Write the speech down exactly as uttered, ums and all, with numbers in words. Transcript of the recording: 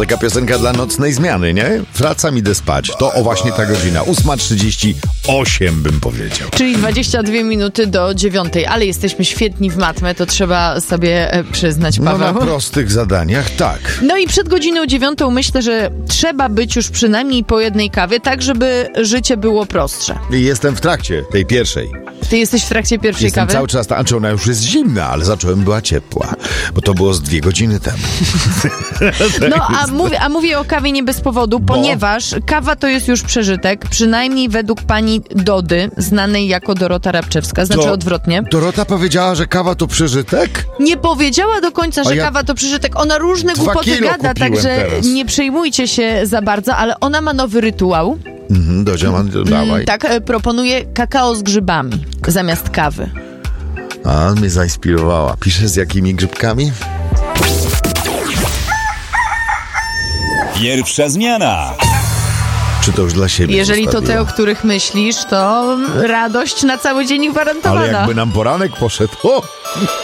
taka piosenka dla nocnej zmiany, nie? Wracam, idę spać. To o właśnie ta godzina. ósma trzydzieści osiem bym powiedział. Czyli dwadzieścia dwie minuty do dziewiątej, ale jesteśmy świetni w matmę, to trzeba sobie e, przyznać, Paweł. No na prostych zadaniach, tak. No i przed godziną dziewiątą myślę, że trzeba być już przynajmniej po jednej kawie, tak żeby życie było prostsze. I jestem w trakcie tej pierwszej. Ty jesteś w trakcie pierwszej Jestem kawy? cały czas, ta, znaczy ona już jest zimna, ale zacząłem, była ciepła, bo to było z dwie godziny temu. No, a mówię, a mówię o kawie nie bez powodu, Bo? ponieważ kawa to jest już przeżytek, przynajmniej według pani Dody, znanej jako Dorota Rabczewska, znaczy To odwrotnie. Dorota powiedziała, że kawa to przeżytek? Nie powiedziała do końca, że ja kawa to przeżytek. Ona różne dwa głupoty kilo gada, kupiłem także teraz. nie przejmujcie się za bardzo, ale ona ma nowy rytuał. Mhm, Dodzia, man, dawaj. Mm, tak, e, proponuje kakao z grzybami zamiast kawy. A, mnie zainspirowała. Pisze z jakimi grzybkami? Pierwsza zmiana. Czy to już dla siebie Jeżeli to te, o zostawiła? których myślisz, to radość na cały dzień gwarantowana. Ale jakby nam poranek poszedł. O!